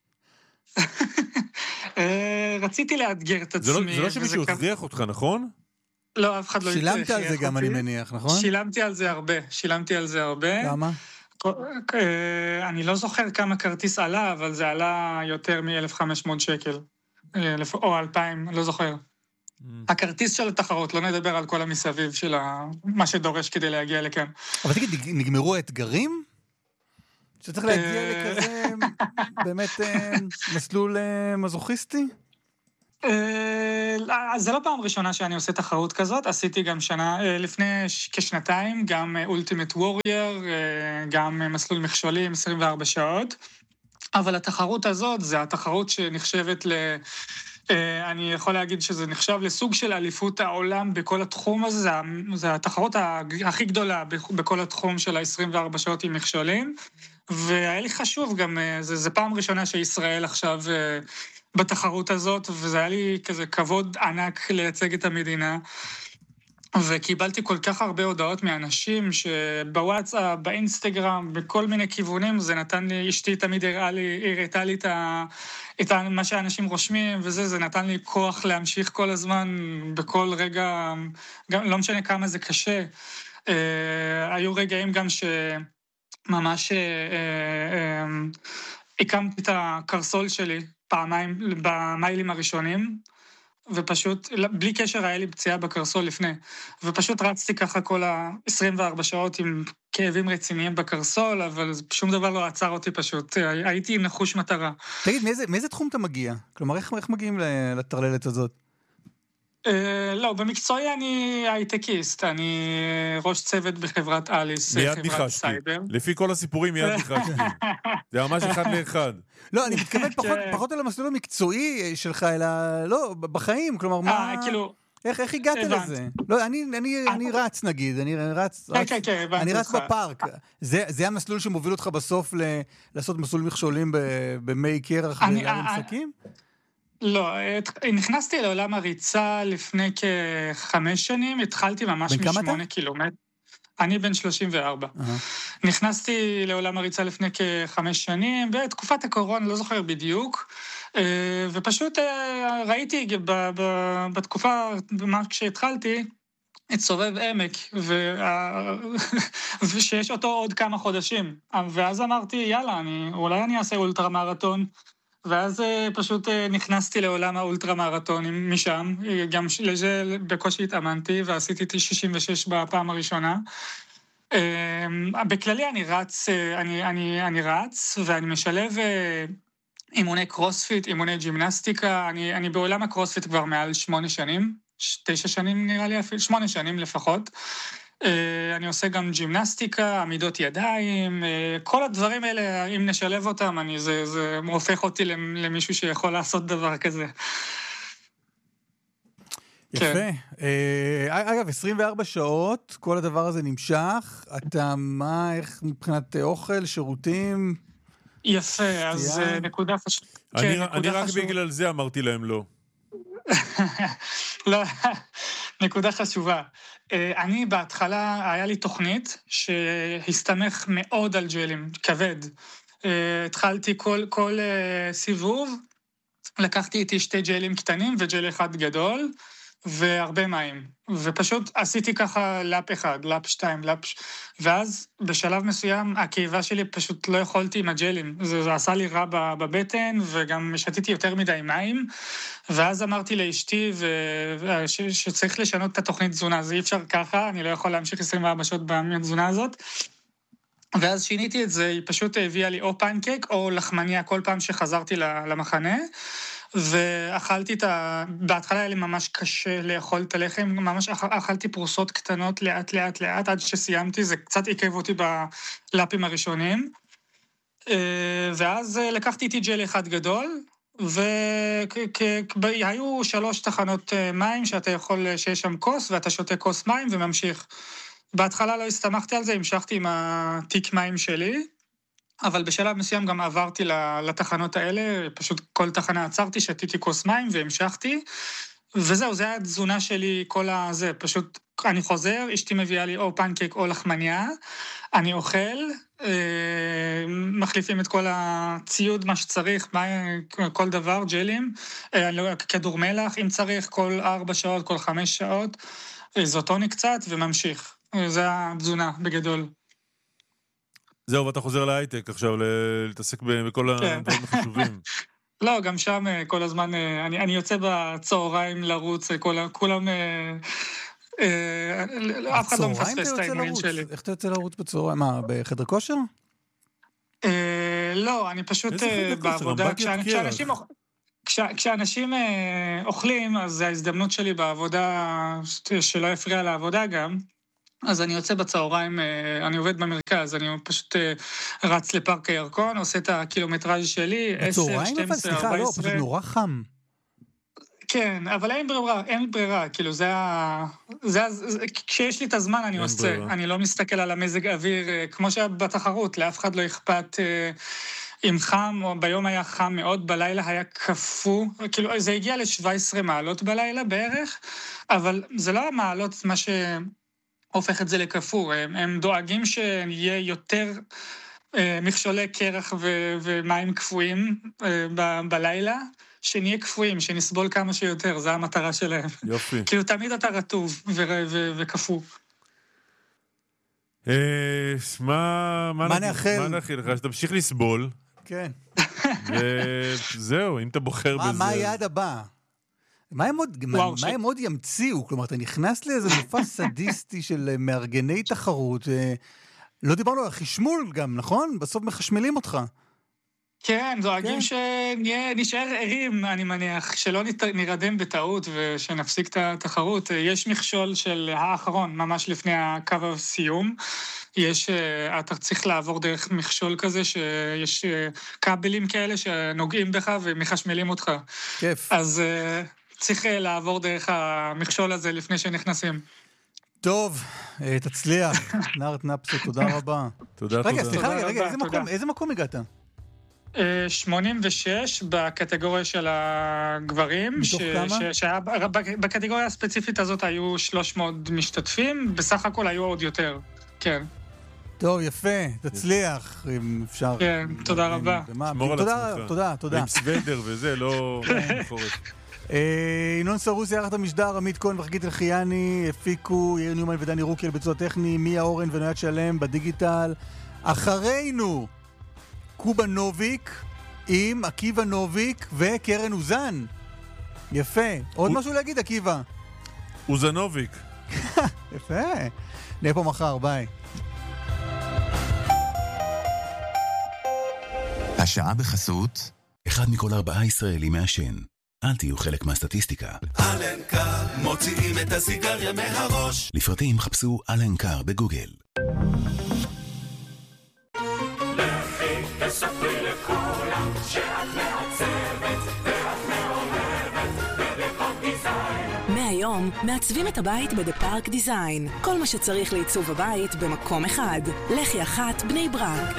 רציתי לאתגר את עצמי. זה לא שמישהו הכריח אותך, נכון? לא, אף אחד לא הכריח אותי. שילמת על זה גם, אני מניח, נכון? שילמתי על זה הרבה. למה? אני לא זוכר כמה כרטיס עלה, אבל זה עלה יותר מ-1,500 שקל. או 2,000, לא זוכר. הכרטיס של התחרות, לא נדבר על כל המסביב של מה שדורש כדי להגיע לכאן. אבל תגיד, נגמרו האתגרים? שצריך להגיע לכזה באמת מסלול מזוכיסטי? זה לא פעם ראשונה שאני עושה תחרות כזאת, עשיתי גם לפני כשנתיים, גם Ultimate Warrior, גם מסלול מכשולים 24 שעות, אבל התחרות הזאת זה התחרות שנחשבת אני יכול להגיד שזה נחשב לסוג של אליפות העולם בכל התחום הזה, זה התחרות הכי גדולה בכל התחום של ה-24 שעות עם מכשולים, והיה לי חשוב גם, זה פעם ראשונה שישראל עכשיו בתחרות הזאת, וזה היה לי כזה כבוד ענק לייצג את המדינה, וקיבלתי כל כך הרבה הודעות מאנשים שבוואטסאפ, באינסטגרם, בכל מיני כיוונים, זה נתן לי, אשתי תמיד הראתה לי את מה שאנשים רושמים, זה נתן לי כוח להמשיך כל הזמן, בכל רגע, גם, לא משנה כמה זה קשה. היו רגעים גם שממש הקמתי את הקרסול שלי פעמיים במיילים הראשונים, ופשוט, בלי קשר היה לי פציעה בקרסול לפני, ופשוט רצתי ככה כל ה-24 שעות עם כאבים רציניים בקרסול, אבל שום דבר לא עצר אותי פשוט, הייתי נחוש מטרה. תגיד, מאיזה תחום אתה מגיע? כלומר, איך מגיעים לטרללת הזאת? לא, במקצועי אני הייטקיסט, אני ראש צוות בחברת אליס, חברת סייבר. לפי כל הסיפורים מיד ניחשתי. זה ממש אחד לאחד. לא, אני מתכוון פחות על המסלול המקצועי שלך, אלא לא, בחיים, כלומר, מה... איך הגעת לזה? לא, אני רץ נגיד, אני רץ בפארק. זה המסלול שמוביל אותך בסוף לעשות מסלול מכשולים במי קרח ולהרים שקים? לא, נכנסתי לעולם הריצה לפני כ5 שנים, התחלתי ממש מ8 קילומטר. אני בן 34. נכנסתי לעולם הריצה לפני כ5 שנים, בתקופת הקורונה, לא זוכר בדיוק, ופשוט ראיתי בתקופה, כשהתחלתי, את סובב עמק, ושיש אותו עוד כמה חודשים. ואז אמרתי, יאללה, אולי אני אעשה אולטרה מרתון, ואז פשוט נכנסתי לעולם האולטרה מרתונים משם, גם לזה בקושי התאמנתי, ועשיתי 66 בפעם הראשונה. בכללי אני רץ, ואני משלב אימוני קרוספיט, אימוני ג'ימנסטיקה, אני בעולם הקרוספיט כבר מעל 8 שנים, 9 שנים נראה לי אפילו, 8 שנים לפחות. אני עושה גם ג'ימנסטיקה, עמידות ידיים, כל הדברים האלה, אם נשלב אותם, זה הופך אותי למישהו שיכול לעשות דבר כזה. יפה. אגב, 24 שעות, כל הדבר הזה נמשך, אתה איך מבחינת אוכל, שירותים? יפה, אז נקודה חשובה. אני רק בגלל זה אמרתי להם לא. לא, נקודה חשובה. אני בהתחלה, היה לי תוכנית שהסתמך מאוד על ג'לים, כבד. התחלתי כל סיבוב, לקחתי איתי 2 ג'לים קטנים וג'ל אחד גדול, והרבה מים. ופשוט עשיתי ככה לאפ 1, לאפ 2, ואז בשלב מסוים הקיבה שלי פשוט לא יכולתי עם הג'לים. זה עשה לי רע בבטן, וגם שתיתי יותר מדי מים, ואז אמרתי לאשתי שצריך לשנות את התוכנית תזונה, זה אי אפשר ככה, אני לא יכול להמשיך 24 שעות בתזונה הזאת. ואז שיניתי את זה, היא פשוט הביאה לי או פנקק או לחמניה כל פעם שחזרתי למחנה, ואכלתי בהתחלה היה לי ממש קשה לאכול את הלחם, ממש אכלתי פרוסות קטנות לאט עד שסיימתי, זה קצת עיכב אותי בלאפים הראשונים, ואז לקחתי איתי ג'ל אחד גדול, והיו 3 תחנות מים שאתה יכול, שיש שם כוס, ואתה שותה כוס מים וממשיך. בהתחלה לא הסתמכתי על זה, המשכתי עם התיק מים שלי, אבל בשלב מסוים גם עברתי לתחנות האלה, פשוט כל תחנה עצרתי, שתיתי כוס מים והמשכתי, וזהו, זה היה התזונה שלי, כל הזה, פשוט אני חוזר, אשתי מביאה לי או פנקק או לחמניה, אני אוכל, מחליפים את כל הציוד, מה שצריך, כל דבר, ג'לים, כדור מלח, אם צריך, כל 4 שעות, כל 5 שעות, איזוטוני קצת, וממשיך. זה התזונה בגדול. זהו, ואתה חוזר להייטק עכשיו, להתעסק בכל הדברים החשובים. לא, גם שם כל הזמן, אני יוצא בצהריים לרוץ, כולם, אף אחד לא מפספס את האימונים שלי. איך אתה יוצא לרוץ בצהריים? מה, בחדר כושר? לא, אני פשוט בעבודה, כשאנשים אוכלים, אז זה ההזדמנות שלי בעבודה, שלא יפריע לעבודה גם, אז אני יוצא בצהריים, אני עובד במרכז, אני פשוט רץ לפארק הירקון, עושה את הקילומטראז' שלי, 10, 12, 14. לא, פשוט נורא חם. כן, אבל אין ברירה, כאילו כשיש לי את הזמן אני עושה, אני לא מסתכל על המזג אוויר, כמו שבתחרות, לאף אחד לא אכפת אם חם, או ביום היה חם מאוד, בלילה היה קפוא, כאילו זה הגיע ל-17 מעלות בלילה בערך, אבל זה לא המעלות מה שהופך את זה לקפוא, הם דואגים שיהיה יותר מכשולי קרח ומים קפואים בלילה, שנהיה קפואים, שנסבול כמה שיותר, זו המטרה שלהם. יופי. כאילו תמיד אתה רטוב וקפוא. מה נאחל לך? שתמשיך לסבול. כן. וזהו, אם אתה בוחר בזה. מה היעד הבא? מה הם עוד ימציאו? כלומר, אתה נכנס לאיזה מופע סדיסטי של מארגני תחרות. לא דיברנו על החשמול גם, נכון? בסוף מחשמלים אותך. כן, דואגים שנשאר ערים, אני מניח, שלא נרדם בטעות ושנפסיק את התחרות. יש מכשול של האחרון, ממש לפני הקו הסיום. אתה צריך לעבור דרך מכשול כזה, שיש כבלים כאלה שנוגעים בך ומחשמלים אותך. כיף. אז צריך לעבור דרך המכשול הזה לפני שנכנסים. טוב, תצליח. נארט נפסו, תודה רבה. תודה. רגע, סליחה, איזה מקום הגעת? 86 בקטגוריה של הגברים. מתוך כמה? בקטגוריה הספציפית הזאת היו 300 משתתפים, בסך הכל היו עוד יותר, כן. טוב, יפה, תצליח, אם אפשר. כן, תודה רבה. שמור על עצמך. תודה. עם סוודר וזה, לא חורף. ינון סרוסי, ערך את המשדר, עמית כהן וחגית אלחייני, הפיקו יאיר ניומן ודני רוקי על ביצוע טכני, מיה אורן ונויד שלם בדיגיטל. אחרינו קובה נוביק עם עקיבא נוביק וקרן אוזן. יפה. עוד משהו להגיד, עקיבא? אוזנוביק. יפה. נהיה פה מחר, ביי. השעה בחסות 1 מכל 4 ישראלים מעשן. אל תהיו חלק מהסטטיסטיקה. אלנקה, מוציאים את הסיגריה מהראש. לפרטים חפשו אלנקה בגוגל. תספרי לכולם שאת מעצבת ואת מעורבת בדפארק דיזיין. מהיום מעצבים את הבית בדפארק דיזיין. כל מה שצריך לעיצוב הבית במקום אחד. לחי אחת בני ברק.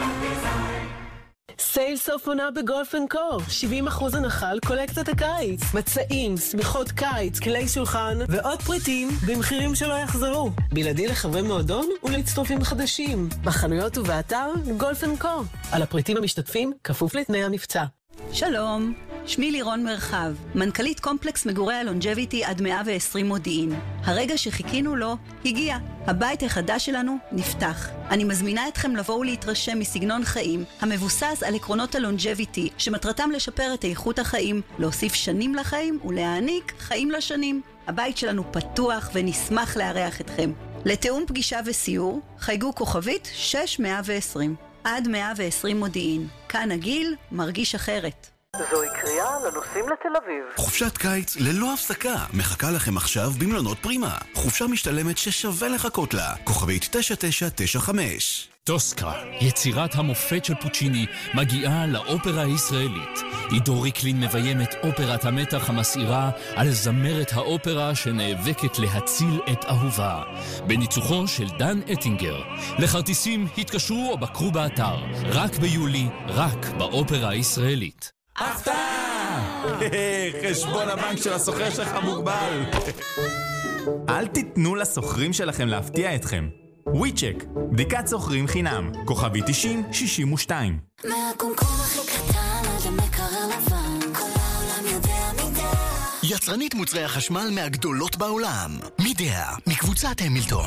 סייל סוף עונה בגולף אנד קו, 70% הנחה על קולקציית הקיץ, מצעים, סמיכות קיץ, כלי שולחן ועוד פריטים במחירים שלא יחזרו, בלעדי לחברי מועדון ולהצטרפים חדשים, בחנויות ובאתר גולף אנד קו. על הפריטים המשתתפים כפוף לתנאי המבצע. שלום, שמי לירון מרחב, מנכ"לית קומפלקס מגורי הלונג'ביטי עד 120 מודיעין. הרגע שחיכינו לו הגיע. הבית החדש שלנו נפתח. אני מזמינה אתכם לבוא ולהתרשם מסגנון חיים המבוסס על עקרונות הלונג'ביטי, שמטרתם לשפר את איכות החיים, להוסיף שנים לחיים ולהעניק חיים לשנים. הבית שלנו פתוח ונשמח לארח אתכם. לתאום פגישה וסיור, חייגו כוכבית 6120. עד 120 מודיעין. כאן הגיל מרגיש אחרת. זוהי קריאה לנוסעים לתל אביב. חופשת קיץ ללא הפסקה מחכה לכם עכשיו במלונות פרימה. חופשה משתלמת ששווה לחכות לה. כוכבית 9995. טוסקה, יצירת המופת של פוצ'יני, מגיעה לאופרה הישראלית. עידו ריקלין מביים את אופרת המתח המסעירה על זמרת האופרה שנאבקת להציל את אהובה. בניצוחו של דן אטינגר. לכרטיסים התקשרו או בקרו באתר. רק ביולי, רק באופרה הישראלית. הפתעה! חשבון הבנק של הסוחר שלך מוגבל. אל תיתנו לסוחרים שלכם להפתיע אתכם. וויצ'ק, בדיקת סוחרים חינם, כוכבי 90-62. מהקומקום הכי קטן עד המקרר לבן, כל העולם יודע מידה. יצרנית מוצרי החשמל מהגדולות בעולם. מידה, מקבוצת המילטון.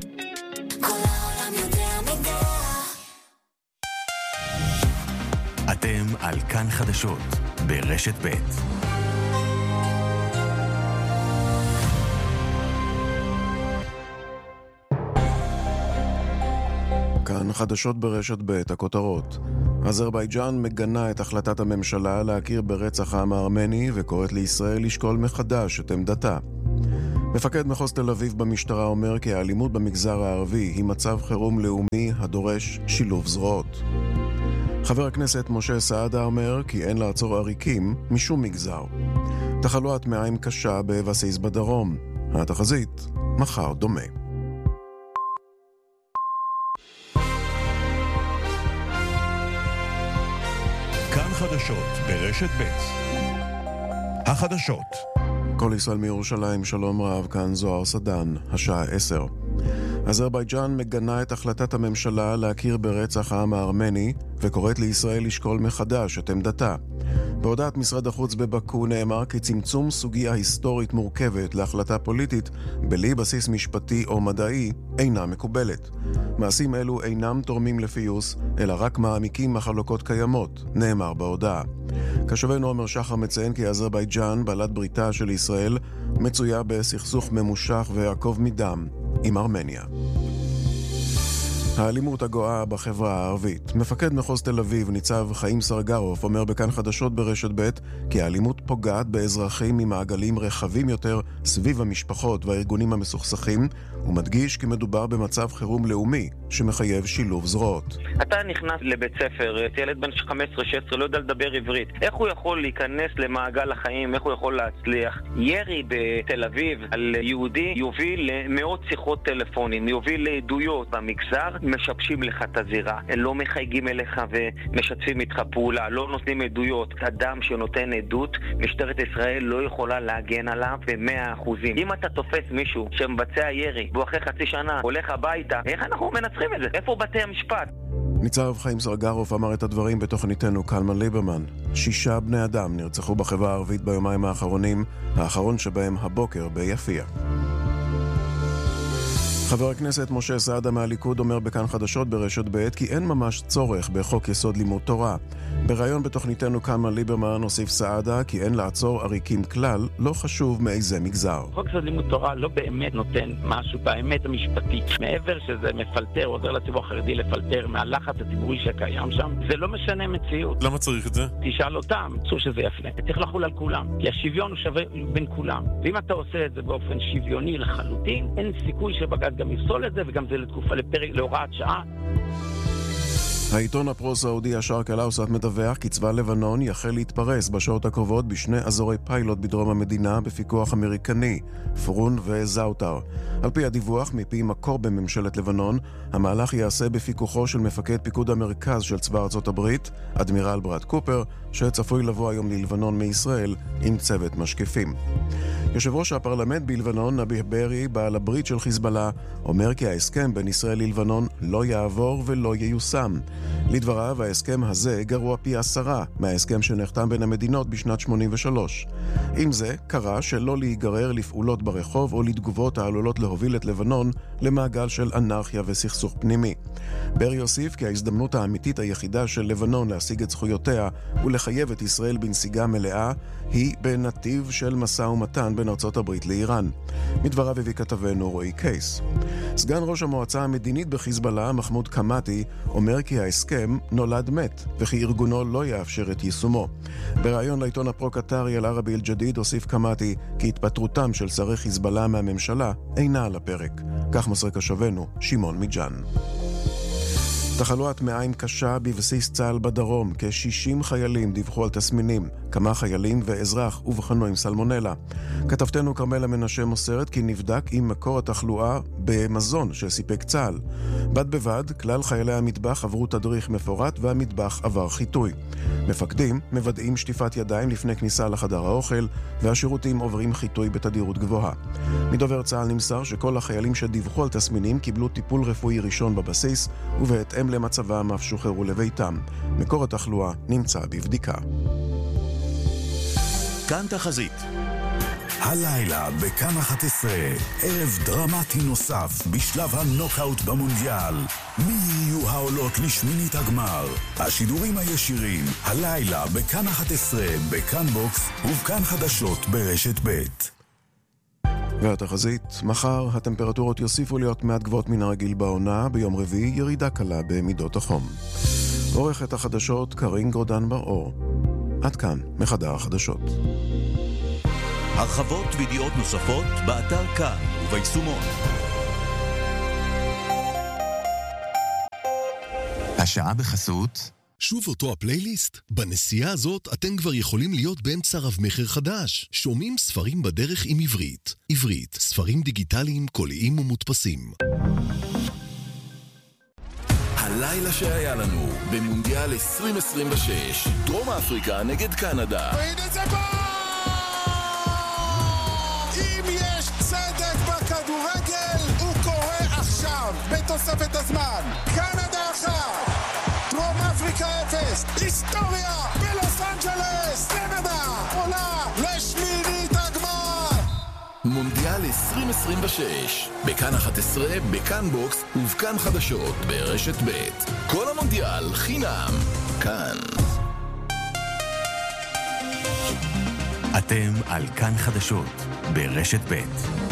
כל העולם יודע מידה. אתם על כאן חדשות ברשת ב'. כאן חדשות ברשת ב', הכותרות. אזרבייג'אן מגנה את החלטת הממשלה להכיר ברצח העם הארמני וקוראת לישראל לשקול מחדש את עמדתה. מפקד מחוז תל אביב במשטרה אומר כי האלימות במגזר הערבי היא מצב חירום לאומי הדורש שילוב זרועות. חבר הכנסת משה סעדה אומר כי אין לעצור עריקים משום מגזר. תחלואת מעיים קשה בבסיס בדרום. התחזית, מחר דומה. כאן חדשות ברשת ב'. החדשות. כל ישראל מירושלים, שלום רב, כאן זוהר סדן, השעה 10. אזרבייג'אן מגנה את החלטת הממשלה להכיר ברצח העם הארמני וקוראת לישראל לשקול מחדש את עמדתה. בהודעת משרד החוץ בבקו נאמר כי צמצום סוגיה היסטורית מורכבת להחלטה פוליטית בלי בסיס משפטי או מדעי אינה מקובלת. מעשים אלו אינם תורמים לפיוס, אלא רק מעמיקים מחלוקות קיימות, נאמר בהודעה. כתבנו עומר שחר מציין כי אזרבייג'אן, בעלת בריתה של ישראל, מצויה בסכסוך ממושך ועקוב מדם עם ארמניה. האלימות הגואה בחברה הערבית. מפקד מחוז תל אביב, ניצב חיים סרגרוף, אומר בכאן חדשות ברשת ב' כי האלימות פוגעת באזרחים ממעגלים רחבים יותר סביב המשפחות והארגונים המסוכסכים, ומדגיש כי מדובר במצב חירום לאומי שמחייב שילוב זרועות. אתה נכנס לבית ספר, ילד בן 15-16 לא יודע לדבר עברית. איך הוא יכול להיכנס למעגל החיים? איך הוא יכול להצליח? ירי בתל אביב על יהודי יוביל למאות שיחות טלפונים, יוביל לעדויות במגזר. משבשים לך את הזירה, הם לא מחייגים אליך ומשתפים איתך פעולה, לא נותנים עדויות. אדם שנותן עדות, משטרת ישראל לא יכולה להגן עליו ב100%. אם אתה תופס מישהו שמבצע ירי והוא אחרי חצי שנה הולך הביתה, איך אנחנו מנצחים את זה? איפה בתי המשפט? ניצב חיים סרגרוף אמר את הדברים בתוכניתנו קלמן ליברמן. 6 בני אדם נרצחו בחברה הערבית ביומיים האחרונים, האחרון שבהם הבוקר ביפיע. חבר הכנסת משה סעדה מהליכוד אומר בכאן חדשות ברשת ב' כי אין ממש צורך בחוק יסוד לימוד תורה. בראיון בתוכניתנו קלמן ליברמן הוסיף סעדה כי אין לעצור עריקים כלל, לא חשוב מאיזה מגזר. חוק יסוד לימוד תורה לא באמת נותן משהו באמת המשפטי. מעבר שזה מפלטר, עוזר לציבור החרדי לפלטר מהלחץ הציבורי שקיים שם, זה לא משנה מציאות. למה צריך את זה? תשאל אותם, אסור שזה יפלה. צריך לחול על כולם, כי השוויון הוא שווה בין כולם. ואם אתה עושה את זה באופן שוויוני לחלוטין, אין סיכוי שבג"ץ גם יפסול את זה, וגם זה לתקופה לפרק, להוראת שעה. העיתון הפרו-סעודי השארק אל-אווסט מדווח כי צבא לבנון יחל להתפרס בשעות הקרובות בשני אזורי פיילוט בדרום המדינה בפיקוח אמריקני, פרון וזאוטר. על פי הדיווח מפי מקור בממשלת לבנון, המהלך יעשה בפיקוחו של מפקד פיקוד המרכז של צבא ארצות הברית, אדמירל ברד קופר, שצפוי לבוא היום ללבנון מישראל עם צוות משקיפים. יושב ראש הפרלמנט בלבנון, נביח ברי, בעל הברית של חיזבאללה, אומר כי ההסכם בין ישראל ללבנון לא יעבור ולא ייושם. לדבריו, ההסכם הזה גרוע פי 10 מההסכם שנחתם בין המדינות בשנת 83. עם זה, קרא שלא להיגרר לפעולות ברחוב או לתגובות העלולות להוביל את לבנון למעגל של אנרכיה וסכסוך פנימי. ברי יוסיף כי ההזדמנות האמיתית היחידה של לבנון להשיג את זכויותיה ולחייב את ישראל בנסיגה מלאה היא בנתיב של משא ומתן בין ארצות הברית לאיראן. מדבריו הביא כתבנו רועי קייס. סגן ראש המועצה המדינית בחיזבאללה, מחמוד קמאטי, אומר כי ההסכם נולד מת וכי ארגונו לא יאפשר את יישומו. בראיון לעיתון הפרו-קטרי אל-ערבי אל-ג'דיד הוסיף קמאטי כי התפטרותם של שרי חיזבאללה מהממשלה אינה על הפרק. כך מסר כתבנו שמעון מיג'אן. תחלואת מעיים קשה בבסיס צה"ל בדרום. כ-60 חיילים דיווחו על תסמינים, כמה חיילים ואזרח ובחנו עם סלמונלה. כתבתנו קרמלה מנשה מוסרת כי נבדק עם מקור התחלואה במזון שסיפק צה"ל. בד בבד, כלל חיילי המטבח עברו תדריך מפורט והמטבח עבר חיטוי. מפקדים מוודאים שטיפת ידיים לפני כניסה לחדר האוכל, והשירותים עוברים חיטוי בתדירות גבוהה. מדובר צה"ל נמסר שכל החיילים שדיווחו על תסמינים קיבלו טיפול רפואי ראשון בבסיס, ובהתאם למצבם אף שוחררו לביתם. מקור התחלואה נמצא בבדיקה. כאן תחזית. הלילה בכאן 11, ערב דרמטי נוסף בשלב הנוקאוט במונדיאל. מי יהיו העולות לשמינית הגמר? השידורים הישירים, הלילה בכאן 11, בכאן בוקס ובכאן חדשות ברשת ב'. והתחזית, מחר הטמפרטורות יוסיפו להיות מעט גבוהות מן הרגיל בעונה, ביום רביעי ירידה קלה במידות החום. עורכת החדשות קרין גרודן בר-אור. עד כאן מחדר החדשות. הרחבות וידיעות נוספות באתר כאן וביישומון. השעה בחסות. שוב אותו הפלייליסט? בנסיעה הזאת אתם כבר יכולים להיות באמצע רב מחר חדש. שומעים ספרים בדרך עם עברית. עברית, ספרים דיגיטליים, קוליים ומודפסים. הלילה שהיה לנו במונדיאל 2026, דרום אפריקה נגד קנדה. והנה זה בא! אם יש צדק בכדורגל, הוא קורה עכשיו, בתוספת הזמן. קנדה 1, דרום אפריקה 0, היסטוריה בלוס אנג'לס, קנדה עולה לשמינית הגמר. מונדיאל 2026, בכאן 11, בכאן בוקס ובכאן חדשות ברשת ב'. כל המונדיאל חינם, כאן. אתם על כאן חדשות ברשת ב'.